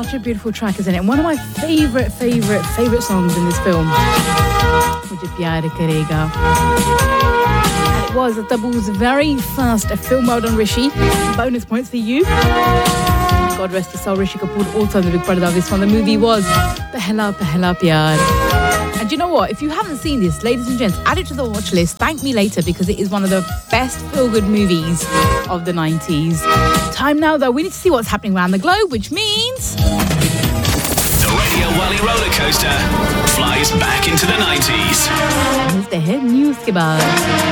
such a beautiful track, isn't it? And one of my favorite songs in this film, Mujhe Pyar Karega. And it was Tabu's very first film. Well done, Rishi. Bonus points for you. God rest his soul, Rishi Kapoor, also on the big part of this one. The movie was Pehla Pehla Pyar. And you know what? If you haven't seen this, ladies and gents, add it to the watch list. Thank me later, because it is one of the best feel-good movies of the 90s. Time now, though, we need to see what's happening around the globe, which means... The Radio Wally roller coaster flies back into the 90s. Here's the head news, ke baad.